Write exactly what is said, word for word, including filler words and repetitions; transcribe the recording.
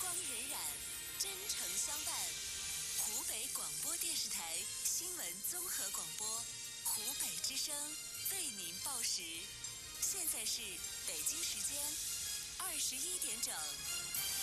光荏苒，真诚相伴。湖北广播电视台新闻综合广播，湖北之声为您报时。现在是北京时间二十一点整。